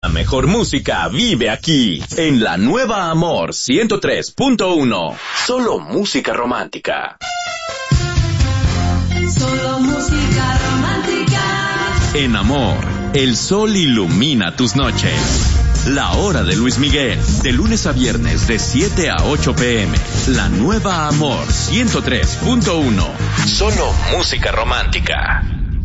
mejor música vive aquí, en la nueva Amor 103.1. Solo música romántica. Solo música romántica. En Amor, el sol ilumina tus noches. La hora de Luis Miguel, de lunes a viernes de 7 a 8 p.m. La nueva Amor 103.1. Solo música romántica.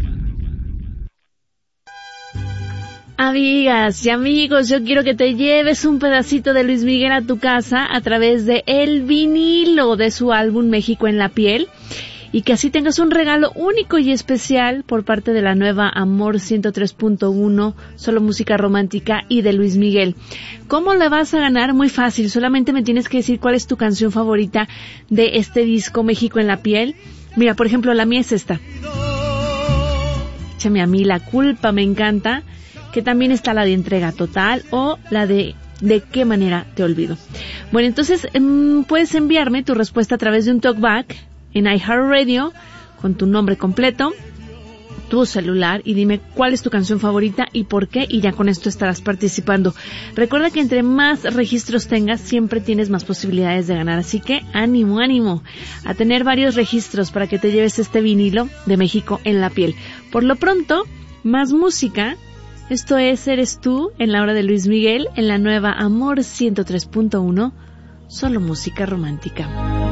Amigas y amigos, yo quiero que te lleves un pedacito de Luis Miguel a tu casa a través de el vinilo de su álbum México en la piel, y que así tengas un regalo único y especial por parte de la nueva Amor 103.1, solo música romántica y de Luis Miguel. ¿Cómo la vas a ganar? Muy fácil, solamente me tienes que decir cuál es tu canción favorita de este disco México en la piel. Mira, por ejemplo, la mía es esta. Échame a mí la culpa, me encanta. Que también está la de Entrega Total o la de qué manera te olvido. Bueno, entonces puedes enviarme tu respuesta a través de un talkback en iHeartRadio con tu nombre completo, tu celular, y dime cuál es tu canción favorita y por qué, y ya con esto estarás participando. Recuerda que entre más registros tengas, siempre tienes más posibilidades de ganar, así que ánimo a tener varios registros para que te lleves este vinilo de México en la piel. Por lo pronto, más música. Esto es Eres Tú, en la hora de Luis Miguel, en la nueva Amor 103.1, solo música romántica.